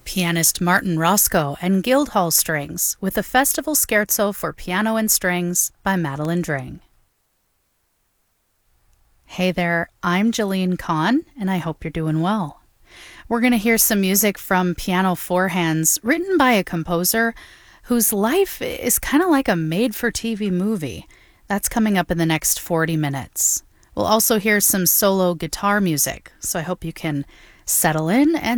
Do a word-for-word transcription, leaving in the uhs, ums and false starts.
pianist Martin Roscoe and Guildhall Strings with the Festival Scherzo for Piano and Strings by Madeline Dring. Hey there, I'm Jillian Kahn, and I hope you're doing well. We're going to hear some music from Piano Four Hands, written by a composer whose life is kind of like a made-for-T V movie. That's coming up in the next forty minutes. We'll also hear some solo guitar music, so I hope you can settle in and